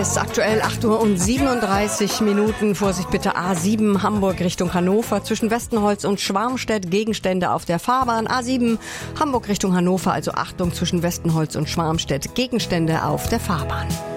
Es ist aktuell 8:37 Uhr. Vorsicht bitte, A7 Hamburg Richtung Hannover. Zwischen Westenholz und Schwarmstedt Gegenstände auf der Fahrbahn. A7 Hamburg Richtung Hannover, also Achtung zwischen Westenholz und Schwarmstedt Gegenstände auf der Fahrbahn.